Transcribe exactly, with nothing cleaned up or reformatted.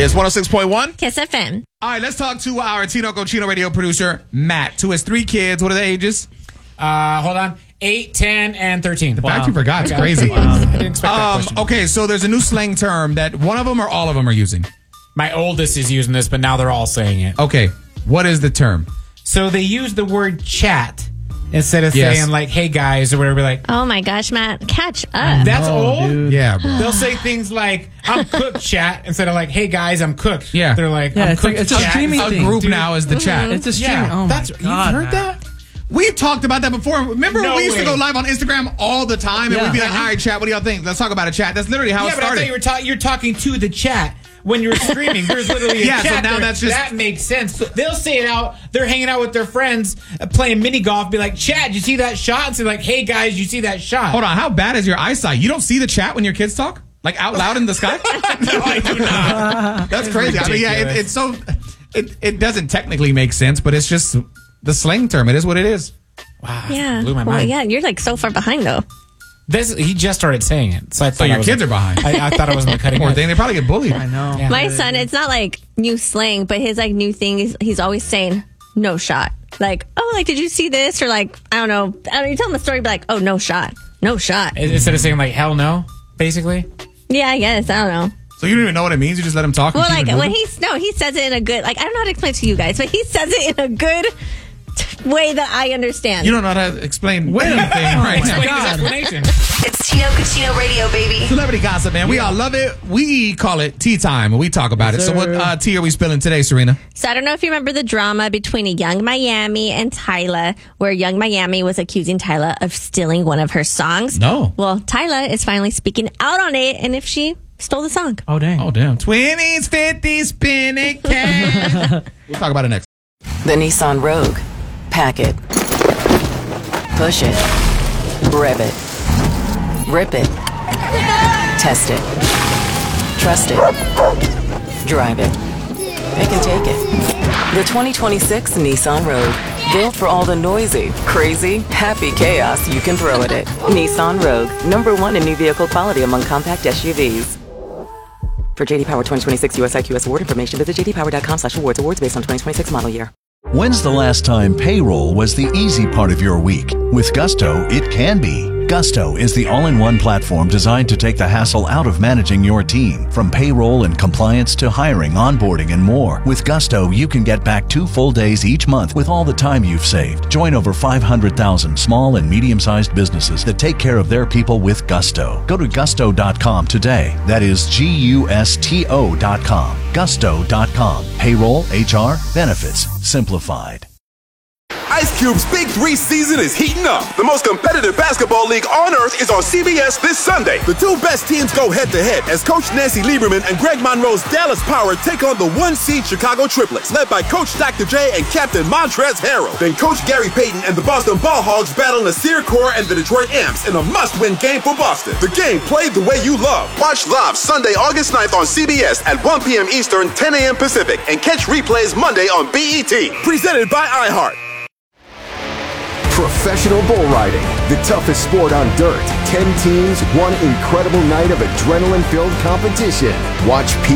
It's one oh six point one. Kiss F M. All right, let's talk to our Tino Cochino radio producer, Matt, to his three kids. What are the ages? Uh, hold on. eight, ten, and thirteen. The Wow. fact you forgot is Okay. crazy. Wow. I didn't expect that Um, question. okay, so there's a new slang term that one of them or all of them are using. My oldest is using this, but now they're all saying it. Okay, what is the term? So they use the word chat instead of Yes. saying like, hey guys, or whatever. Like, Oh my gosh, Matt, catch up. that's old? Yeah, bro. They'll say things like, I'm cooked, chat, instead of like, hey guys, I'm cooked. Yeah. They're like, Yeah, I'm it's like- cooked, it's a chat. streaming A thing, group dude. now is the chat. It's a stream. Yeah, Oh my that's, God, you've heard Matt. that? We've talked about that before. Remember No we used way. to go live on Instagram all the time, and Yeah. we'd be like, all right, chat, what do y'all think? Let's talk about a chat. That's literally how Yeah, it but I started. thought you were, ta- you're talking to the chat. When you're streaming, there's literally a Yeah, so chat now there. that's just- that makes sense. They'll say it out. They're hanging out with their friends, uh, playing mini golf. Be like, "Chat, did you see that shot?" And say like, "Hey guys, you see that shot?" Hold on, how bad is your eyesight? You don't see the chat when your kids talk? Like out loud in the sky? No, I do not. That's crazy. I mean, yeah, it, ridiculous. it's so. It, it doesn't technically make sense, but it's just the slang term. It is what it is. Wow, Yeah. blew my Well, mind. yeah, you're like so far behind though. This he just started saying it, so I thought So I your was kids like- are behind. I, I thought I was on the cutting Poor edge. thing, they probably get bullied. I know. Yeah. My son, it's not like new slang, but his like new thing is he's always saying no shot. Like, oh, like did you see this? Or like, I don't know. I don't know, you tell him a story, be like, oh, no shot, no shot. Instead of saying like hell no, basically. Yeah, I guess I don't know. So you don't even know what it means. You just let him talk. and Well, keep like it when moving? he's no, he says it in a good. Like I don't know how to explain it to you guys, but he says it in a good way that I understand. You don't know how to explain anything right Explain now. his explanation. It's Tino Cochino Radio, baby. Celebrity gossip, man. We all love it. We call it tea time. We talk about it. So what uh, tea are we spilling today, Serena? So I don't know if you remember the drama between Young Miami and Tyla, where Young Miami was accusing Tyla of stealing one of her songs. No. Well, Tyla is finally speaking out on it, and if she stole the song. Oh, dang. Oh, damn. twenties, fifties, spinning cash. We'll talk about it next. The Nissan Rogue. Pack it. Push it. Rev it. Rip it. Test it. Trust it. Drive it. Pick and take it. The twenty twenty-six Nissan Rogue. Built for all the noisy, crazy, happy chaos you can throw at it. Nissan Rogue. Number one in new vehicle quality among compact S U Vs. For J D Power twenty twenty-six U S I Q S award information, visit j d power dot com slash awards. Awards based on twenty twenty-six model year. When's the last time payroll was the easy part of your week? With Gusto, it can be. Gusto is the all-in-one platform designed to take the hassle out of managing your team. From payroll and compliance to hiring, onboarding, and more. With Gusto, you can get back two full days each month with all the time you've saved. Join over five hundred thousand small and medium-sized businesses that take care of their people with Gusto. Go to gusto dot com today. That is G U S T O dot com. gusto dot com. Payroll, H R, benefits, simplified. Ice Cube's Big Three season is heating up. The most competitive basketball league on earth is on C B S this Sunday. The two best teams go head-to-head as Coach Nancy Lieberman and Greg Monroe's Dallas Power take on the one-seed Chicago Triplets, led by Coach Doctor J and Captain Montrezl Harrell. Then Coach Gary Payton and the Boston Ball Hogs battle Nasir Core and the Detroit Amps in a must-win game for Boston. The game played the way you love. Watch live Sunday, August ninth on C B S at one p.m. Eastern, ten a.m. Pacific, and catch replays Monday on B E T. Presented by iHeart. Professional bull riding, the toughest sport on dirt. Ten teams, one incredible night of adrenaline-filled competition. Watch P